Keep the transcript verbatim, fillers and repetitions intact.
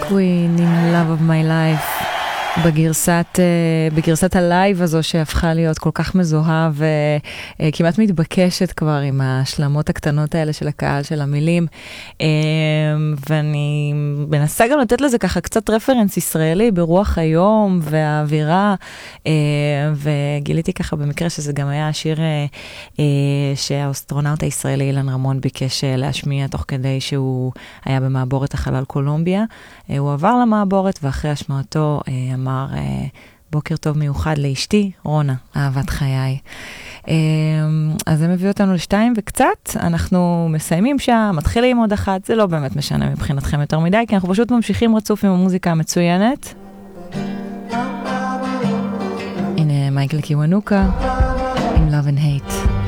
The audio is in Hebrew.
קווין עם Love of My Life בגרסת, בגרסת הלייב הזו שהפכה להיות כל כך מזוהה וכמעט מתבקשת כבר עם השלמות הקטנות האלה של הקהל של המילים, ואני מנסה גם לתת לזה ככה קצת רפרנס ישראלי ברוח היום והאווירה, וגיליתי ככה במקרה שזה גם היה השיר שהאסטרונאוט הישראלי אילן רמון ביקש להשמיע תוך כדי שהוא היה במעבורת החלל קולומביה. הוא עבר למעבורת ואחרי השמעתו אמר, בוקר טוב מיוחד לאשתי, רונה, אהבת חיי. אז זה מביא אותנו לשתיים וקצת, אנחנו מסיימים שם, מתחילים עוד אחת, זה לא באמת משנה מבחינתכם יותר מדי, כי אנחנו פשוט ממשיכים רצוף עם המוזיקה המצוינת. הנה מייקל קיוונוקה עם Love and Hate.